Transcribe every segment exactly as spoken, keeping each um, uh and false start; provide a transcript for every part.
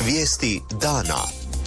Vijesti dana.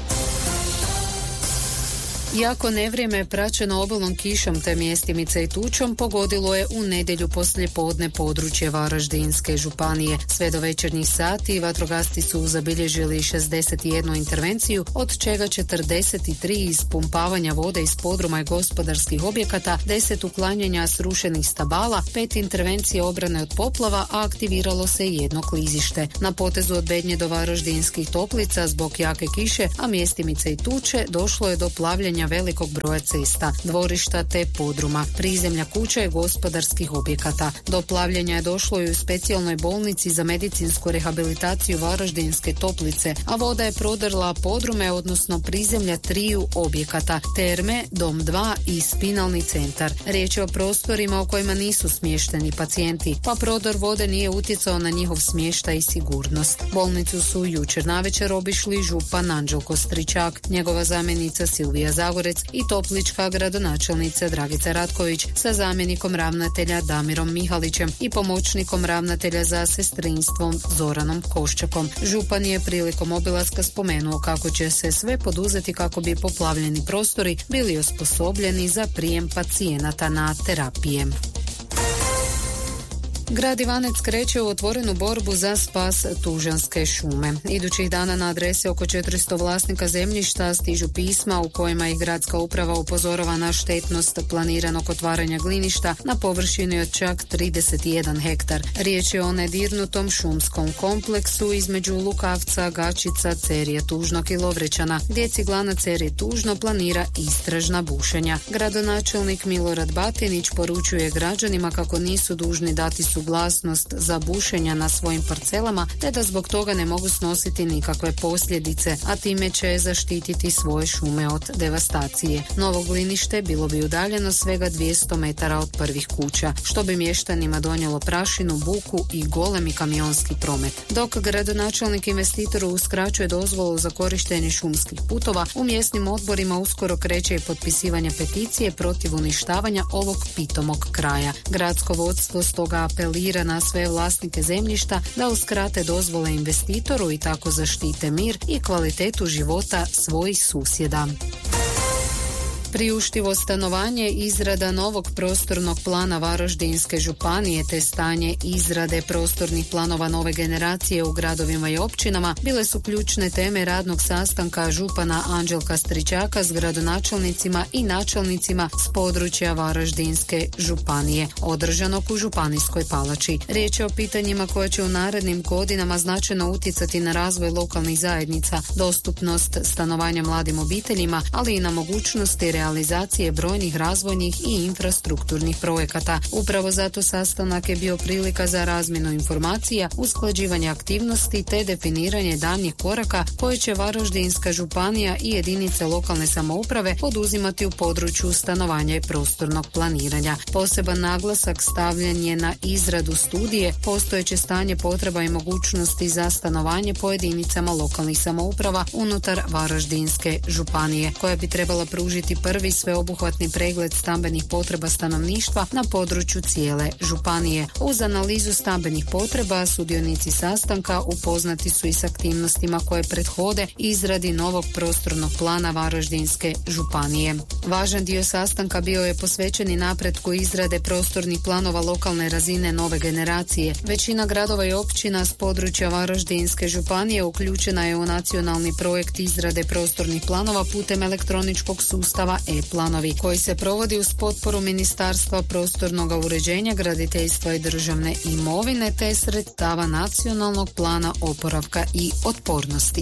Iako nevrijeme praćeno obilnom kišom te mjestimice i tučom pogodilo je u nedjelju poslijepodne područje Varaždinske županije. Sve do večernjih sati vatrogasci su zabilježili šezdeset jednu intervenciju, od čega četrdeset tri ispumpavanja vode iz podruma i gospodarskih objekata, deset uklanjanja srušenih stabala, pet intervencije obrane od poplava, a aktiviralo se i jedno klizište. Na potezu od Bednje do Varaždinskih Toplica zbog jake kiše, a mjestimice i tuče, došlo je do plavljenja velikog broja cesta, dvorišta te podruma, prizemlja kuća i gospodarskih objekata. Do plavljenja je došlo i u specijalnoj bolnici za medicinsku rehabilitaciju Varaždinske Toplice, a voda je prodrla podrume, odnosno prizemlja triju objekata, terme, dom dva i spinalni centar. Riječ je o prostorima u kojima nisu smješteni pacijenti, pa prodor vode nije utjecao na njihov smještaj i sigurnost. Bolnicu su jučer navečer obišli župan Anđelko Stričak, njegova zamjenica Silvija Zagorec i toplička gradonačelnica Dragica Ratković sa zamjenikom ravnatelja Damirom Mihalićem i pomoćnikom ravnatelja za sestrinstvom Zoranom Koščakom. Župan je prilikom obilaska spomenuo kako će se sve poduzeti kako bi poplavljeni prostori bili osposobljeni za prijem pacijenata na terapije. Grad Ivanec kreće u otvorenu borbu za spas Tužanske šume. Idućih dana na adrese oko četiristo vlasnika zemljišta stižu pisma u kojima ih gradska uprava upozorava na štetnost planiranog otvaranja gliništa na površini od čak trideset jedan hektar. Riječ je o nedirnutom šumskom kompleksu između Lukavca, Gačica, Cerije Tužnog i Lovrećana, gdje ciglana Cerije Tužno planira istražna bušenja. Gradonačelnik Milorad Batinić poručuje građanima kako nisu dužni dati suglasnost za bušenja na svojim parcelama, te da zbog toga ne mogu snositi nikakve posljedice, a time će zaštititi svoje šume od devastacije. Novo glinište bilo bi udaljeno svega dvjesto metara od prvih kuća, što bi mještanima donijelo prašinu, buku i golemi kamionski promet. Dok gradonačelnik investitoru uskraćuje dozvolu za korištenje šumskih putova, u mjesnim odborima uskoro kreće i potpisivanje peticije protiv uništavanja ovog pitomog kraja. Gradsko vodstvo stoga apelira na sve vlasnike zemljišta da uskrate dozvole investitoru i tako zaštite mir i kvalitetu života svojih susjeda. Priuštivo stanovanje, izrada novog prostornog plana Varaždinske županije te stanje izrade prostornih planova nove generacije u gradovima i općinama bile su ključne teme radnog sastanka župana Anđelka Stričaka s gradonačelnicima i načelnicima s područja Varaždinske županije, održanog u Županijskoj palači. Riječ je o pitanjima koje će u narednim godinama značajno utjecati na razvoj lokalnih zajednica, dostupnost stanovanja mladim obiteljima, ali i na mogućnosti realizacije brojnih razvojnih i infrastrukturnih projekata. Upravo zato sastanak je bio prilika za razmjenu informacija, usklađivanje aktivnosti te definiranje daljnjih koraka koje će Varaždinska županija i jedinice lokalne samouprave poduzimati u području stanovanja i prostornog planiranja. Poseban naglasak stavljen je na izradu studije, postojeće stanje potreba i mogućnosti za stanovanje po jedinicama lokalnih samouprava unutar Varaždinske županije, koja bi trebala pružiti prvi sveobuhvatni pregled stambenih potreba stanovništva na području cijele županije. Uz analizu stambenih potreba sudionici sastanka upoznati su i s aktivnostima koje prethode izradi novog prostornog plana Varaždinske županije. Važan dio sastanka bio je posvećen i napretku izrade prostornih planova lokalne razine nove generacije. Većina gradova i općina s područja Varaždinske županije uključena je u nacionalni projekt izrade prostornih planova putem elektroničkog sustava e-planovi, koji se provodi uz potporu Ministarstva prostornog uređenja, graditeljstva i državne imovine te sredstava Nacionalnog plana oporavka i otpornosti.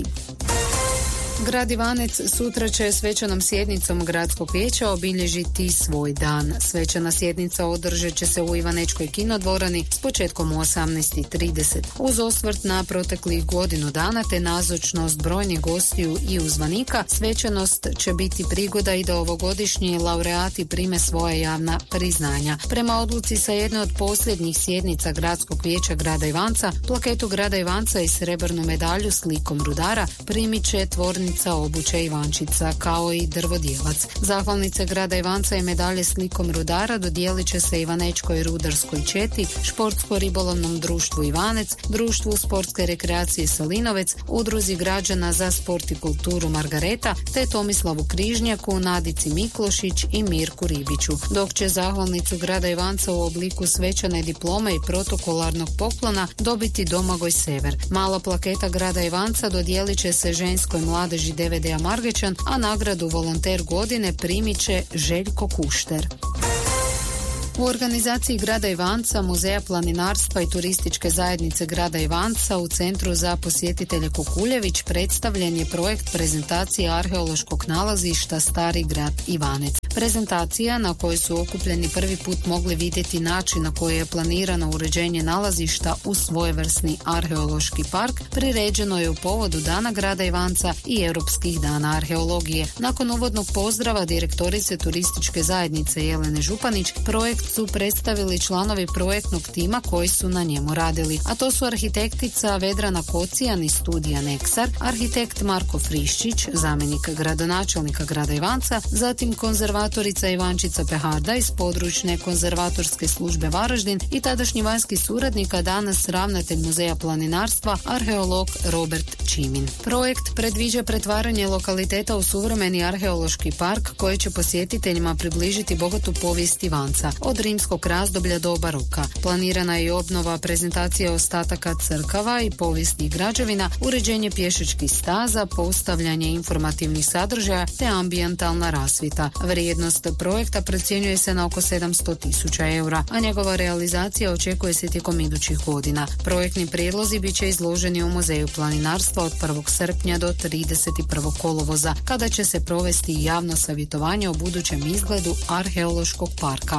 Grad Ivanec sutra će svečanom sjednicom gradskog vijeća obilježiti svoj dan. Svečana sjednica održat će se u Ivanečkoj kinodvorani s početkom u osamnaest i trideset. Uz osvrt na proteklih godinu dana te nazočnost brojnih gostiju i uzvanika, svečanost će biti prigoda i da ovogodišnji laureati prime svoja javna priznanja. Prema odluci sa jedne od posljednjih sjednica gradskog vijeća grada Ivanca, plaketu grada Ivanca i srebrnu medalju s likom rudara primit će tvorni Prodavnica obuće Ivančica, kao i drvodjelac. Zahvalnice grada Ivanca i medalje s likom rudara dodijelit će se Ivanečkoj rudarskoj četi, Športsko-ribolovnom društvu Ivanec, Društvu sportske rekreacije Salinovec, Udruzi građana za sport i kulturu Margareta, te Tomislavu Križnjaku, Nadici Miklošić i Mirku Ribiću, dok će zahvalnicu grada Ivanca u obliku svečane diplome i protokolarnog poklona dobiti Domagoj Sever. Mala plaketa grada Ivanca dodijelit će se ženskoj mladeži D V D-a Margećan, a nagradu volonter godine primit će Željko Kušter. U organizaciji grada Ivanca, Muzeja planinarstva i turističke zajednice grada Ivanca u Centru za posjetitelje Kukuljević predstavljen je projekt prezentacije arheološkog nalazišta Stari grad Ivanec. Prezentacija, na kojoj su okupljeni prvi put mogli vidjeti način na koji je planirano uređenje nalazišta u svojevrsni arheološki park, priređeno je u povodu Dana grada Ivanca i Europskih dana arheologije. Nakon uvodnog pozdrava direktorice turističke zajednice Jelene Županić, projekt su predstavili članovi projektnog tima koji su na njemu radili, a to su arhitektica Vedrana Kocijan iz studija Neksar, arhitekt Marko Friščić, zamjenik gradonačelnika grada Ivanca, zatim konzervatorica Ivančica Peharda iz područne konzervatorske službe Varaždin i tadašnji vanjski suradnik, a danas ravnatelj Muzeja planinarstva, arheolog Robert Čimin. Projekt predviđa pretvaranje lokaliteta u suvremeni arheološki park koji će posjetiteljima približiti bogatu povijest Ivanca, od rimskog razdoblja do baroka. Planirana je i obnova prezentacije ostataka crkava i povijesnih građevina, uređenje pješačkih staza, postavljanje informativnih sadržaja te ambijentalna rasvjeta. Vrijednost projekta procjenjuje se na oko sedamsto tisuća eura, a njegova realizacija očekuje se tijekom idućih godina. Projektni prijedlozi bit će izloženi u Muzeju planinarstva od prvog srpnja do trideset prvog kolovoza, kada će se provesti javno savjetovanje o budućem izgledu arheološkog parka.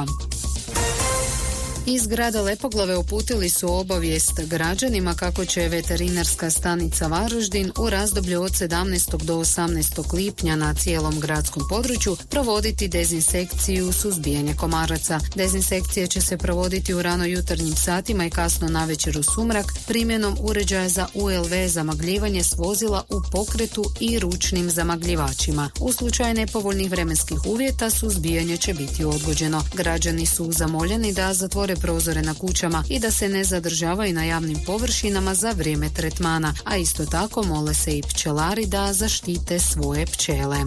Iz grada Lepoglave uputili su obavijest građanima kako će veterinarska stanica Varaždin u razdoblju od sedamnaestog do osamnaestog lipnja na cijelom gradskom području provoditi dezinsekciju suzbijanja komaraca. Dezinsekcija će se provoditi u rano jutarnjim satima i kasno navečer u sumrak primjenom uređaja za U L V zamagljivanje s vozila u pokretu i ručnim zamagljivačima. U slučaju nepovoljnih vremenskih uvjeta suzbijanje će biti odgođeno. Građani su zamoljeni da zatvore prozore na kućama i da se ne zadržavaju na javnim površinama za vrijeme tretmana, a isto tako mole se i pčelari da zaštite svoje pčele.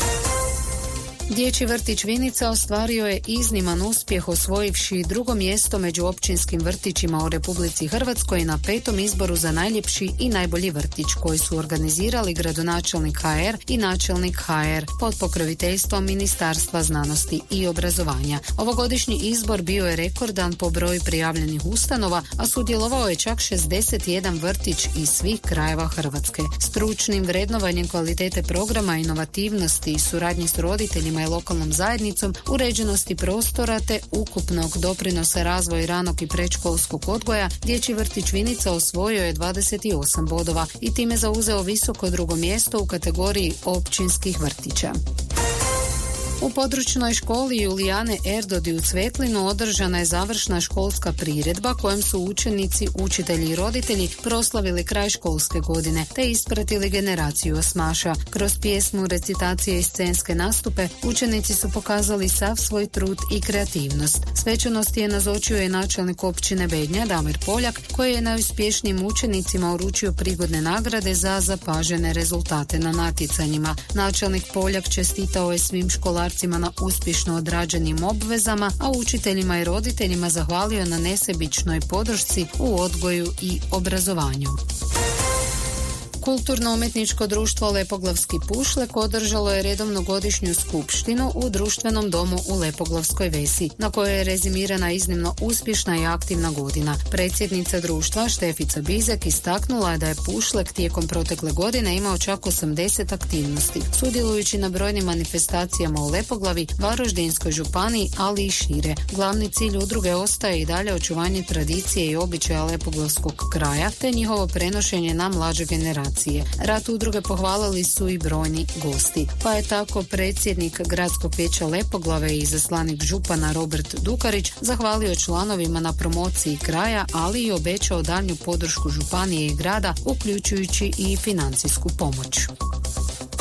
Dječji vrtić Vinica ostvario je izniman uspjeh osvojivši drugo mjesto među općinskim vrtićima u Republici Hrvatskoj na petom izboru za najljepši i najbolji vrtić koji su organizirali gradonačelnik H R i načelnik H R pod pokroviteljstvom Ministarstva znanosti i obrazovanja. Ovogodišnji izbor bio je rekordan po broju prijavljenih ustanova, a sudjelovao je čak šezdeset jedan vrtić iz svih krajeva Hrvatske. Stručnim vrednovanjem kvalitete programa, inovativnosti i suradnji s roditeljima i lokalnom zajednicom, uređenosti prostora te ukupnog doprinosa razvoju ranog i predškolskog odgoja, dječji vrtić Vinica osvojio je dvadeset osam bodova i time zauzeo visoko drugo mjesto u kategoriji općinskih vrtića. U područnoj školi Julijane Erdodi u Cvetlinu održana je završna školska priredba kojom su učenici, učitelji i roditelji proslavili kraj školske godine te ispratili generaciju osmaša. Kroz pjesmu, recitacije i scenske nastupe učenici su pokazali sav svoj trud i kreativnost. Svečanosti je nazočio i načelnik općine Bednja Damir Poljak, koji je najuspješnijim učenicima uručio prigodne nagrade za zapažene rezultate na natjecanjima. Načelnik Poljak čestitao je svim školarcima na uspješno odrađenim obvezama, a učiteljima i roditeljima zahvalio na nesebičnoj podršci u odgoju i obrazovanju. Kulturno-umjetničko društvo Lepoglavski Pušlek održalo je redovnu godišnju skupštinu u društvenom domu u Lepoglavskoj Vesi, na kojoj je rezimirana iznimno uspješna i aktivna godina. Predsjednica društva Štefica Bizek istaknula je da je Pušlek tijekom protekle godine imao čak osamdeset aktivnosti, sudjelujući na brojnim manifestacijama u Lepoglavi, Varaždinskoj županiji, ali i šire. Glavni cilj udruge ostaje i dalje očuvanje tradicije i običaja lepoglavskog kraja, te njihovo prenošenje na mlađe generacije. Rad udruge pohvalili su i brojni gosti, pa je tako predsjednik Gradskog vijeća Lepoglave i izaslanik župana Robert Dukarić zahvalio članovima na promociji kraja, ali i obećao daljnju podršku županije i grada, uključujući i financijsku pomoć.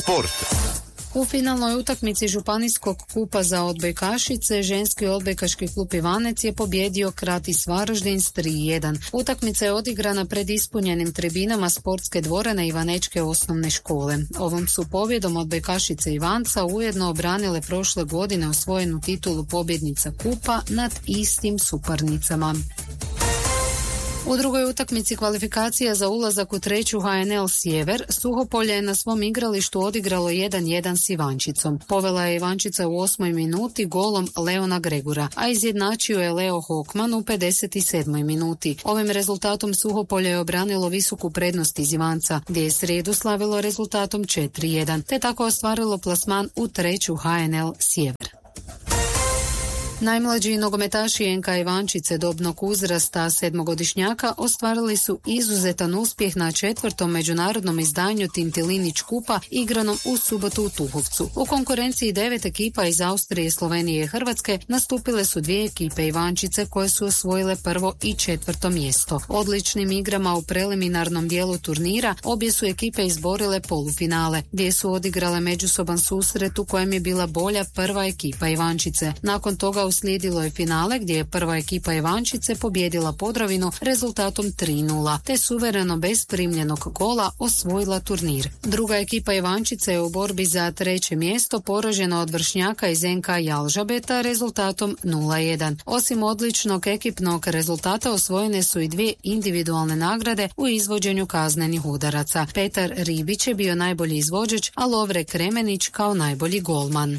Sport. U finalnoj utakmici županijskog kupa za odbojkašice ženski odbojkaški klub Ivanec je pobjedio Kratis Varaždin s tri jedan. Utakmica je odigrana pred ispunjenim tribinama sportske dvorane Ivanečke osnovne škole. Ovom su pobjedom odbojkašice Ivanca ujedno obranile prošle godine osvojenu titulu pobjednica kupa nad istim suparnicama. U drugoj utakmici kvalifikacija za ulazak u treću H N L Sjever, Suhopolje je na svom igralištu odigralo jedan jedan s Ivančicom. Povela je Ivančica u osmoj minuti golom Leona Gregura, a izjednačio je Leo Hokman u pedeset sedmoj minuti. Ovim rezultatom Suhopolje je obranilo visoku prednost iz Ivanca, gdje je srijedu slavilo rezultatom četiri jedan, te tako ostvarilo plasman u treću H N L Sjever. Najmlađi nogometaši N K Ivančice dobnog uzrasta sedmogodišnjaka ostvarili su izuzetan uspjeh na četvrtom međunarodnom izdanju Tintilinić kupa igranom u subotu u Tuhovcu. U konkurenciji devet ekipa iz Austrije, Slovenije i Hrvatske nastupile su dvije ekipe Ivančice koje su osvojile prvo i četvrto mjesto. Odličnim igrama u preliminarnom dijelu turnira obje su ekipe izborile polufinale, gdje su odigrale međusoban susret u kojem je bila bolja prva ekipa Ivančice. Nakon toga uslijedilo je finale gdje je prva ekipa Ivančice pobijedila Podravinu rezultatom tri nula, te suvereno bez primljenog gola osvojila turnir. Druga ekipa Ivančice je u borbi za treće mjesto poražena od vršnjaka iz N K Jalžabeta rezultatom nula jedan. Osim odličnog ekipnog rezultata osvojene su i dvije individualne nagrade u izvođenju kaznenih udaraca. Petar Ribić je bio najbolji izvođač, a Lovre Kremenić kao najbolji golman.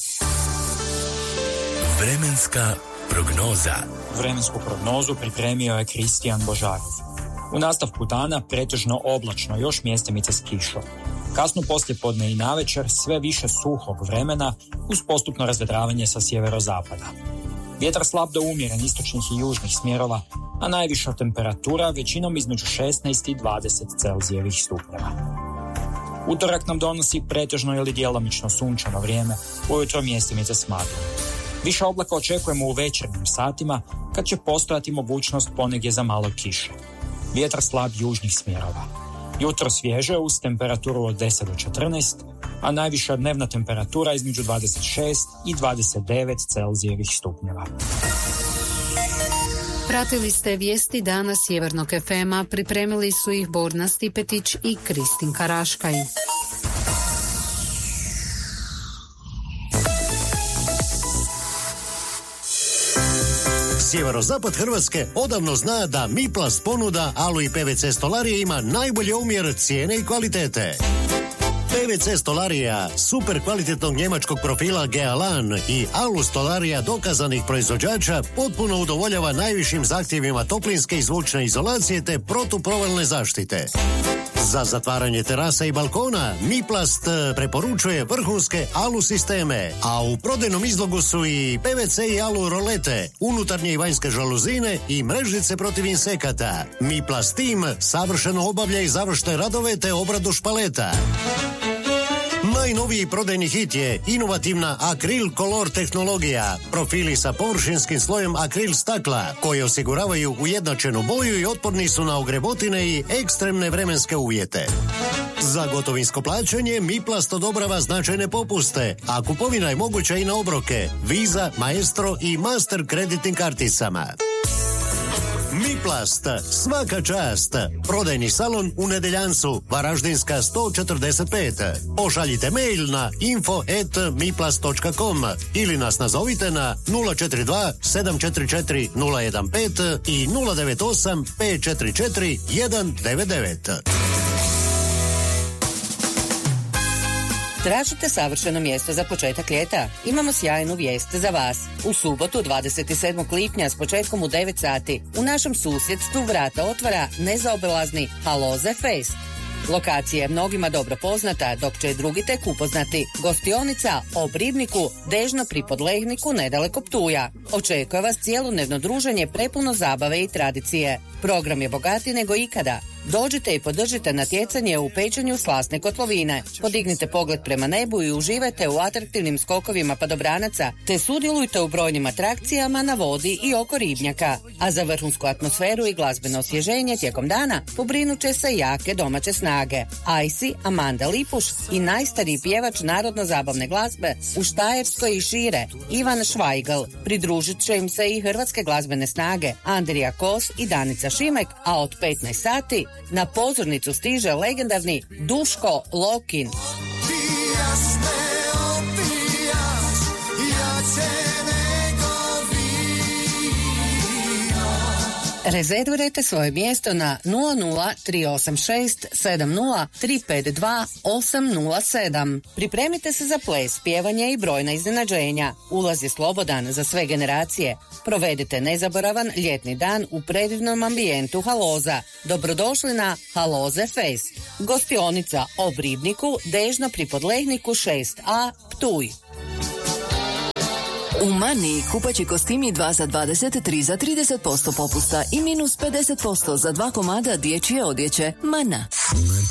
Vremenska prognoza. Vremensku prognozu pripremio je Kristijan Božarov. U nastavku dana pretežno oblačno, još mjestimice s kišom. Kasno poslijepodne i navečer sve više suhog vremena uz postupno razvedravanje sa sjeverozapada. Vjetar slab do umjeren istočnih i južnih smjerova, a najviša temperatura većinom između šesnaest i dvadeset Celzijevih stupnjeva. Utorak nam donosi pretežno ili djelomično sunčano vrijeme, ujutro mjestimice s maglom. Više oblaka očekujemo u večernjim satima, kad će postojati mogućnost ponegdje za malo kiše. Vjetar slab južnih smjerova. Jutro svježe uz temperaturu od deset do četrnaest, a najviša dnevna temperatura između dvadeset šest i dvadeset devet Celzijevih stupnjeva. Pratili ste vijesti dana Sjevernog F M-a, pripremili su ih Borna Stipetić i Kristin Karaškaj. Sjeverozapad Hrvatske odavno zna da Miplast ponuda alu i P V C stolarije ima najbolji omjer cijene i kvalitete. P V C stolarija super kvalitetnog njemačkog profila Gealan i alu stolarija dokazanih proizvođača potpuno udovoljava najvišim zahtjevima toplinske i zvučne izolacije te protuprovalne zaštite. Za zatvaranje terasa i balkona Miplast preporučuje vrhunske alu sisteme, a u prodajnom izlogu su i P V C i alu rolete, unutarnje i vanjske žaluzine i mrežnice protiv insekata. Miplast tim savršeno obavlja i završne radove te obradu špaleta. Najnoviji prodajni hit je inovativna Akril Color tehnologija, profili sa površinskim slojem akril stakla, koji osiguravaju ujednačenu boju i otporni su na ogrebotine i ekstremne vremenske uvjete. Za gotovinsko plaćanje Miplast odobrava značajne popuste, a kupovina je moguća i na obroke, Visa, Maestro i Master kreditnim karticama. Miplast, svaka čast. Prodajni salon u Nedeljancu, Varaždinska sto četrdeset pet. Pošaljite mail na info at miplast točka com ili nas nazovite na nula četiri dva sedam četiri četiri nula jedan pet i nula devet osam pet četiri četiri jedan devet devet. Tražite savršeno mjesto za početak ljeta? Imamo sjajnu vijest za vas. U subotu dvadeset sedmog lipnja s početkom u devet sati u našem susjedstvu vrata otvara nezaobilazni Haloze Fest. Lokacija je mnogima dobro poznata, dok će drugi tek upoznati. Gostionica o Ribniku, dežno pri Podlehniku nedaleko Ptuja. Očekuje vas cijelodnevno druženje prepuno zabave i tradicije. Program je bogatiji nego ikada. Dođite i podržite natjecanje u pečenju slasne kotlovine. Podignite pogled prema nebu i uživajte u atraktivnim skokovima padobranaca, te sudjelujte u brojnim atrakcijama na vodi i oko ribnjaka. A za vrhunsku atmosferu i glazbeno osvježenje tijekom dana pobrinut će se jake domaće snage. Ajsi, Amanda Lipuš i najstariji pjevač narodno-zabavne glazbe u Štajerskoj i šire, Ivan Švajgal. Pridružit će im se i hrvatske glazbene snage Andrija Kos i Danica Šimek, a od petnaest sati na pozornicu stiže legendarni Duško Lokin. Rezervirajte svoje mjesto na nula nula tri osam šest sedam nula tri pet dva osam nula sedam. Pripremite se za ples, pjevanje i brojna iznenađenja. Ulaz je slobodan za sve generacije. Provedite nezaboravan ljetni dan u predivnom ambijentu Haloza. Dobrodošli na Haloze Fest. Gostionica ob Ribniku, Dežno pri Podlehniku šest a, Ptuj. U Mani kupaći kostimi dva za dvadeset, tri za trideset posto popusta i minus pedeset posto za dva komada dječje odjeće. Mana.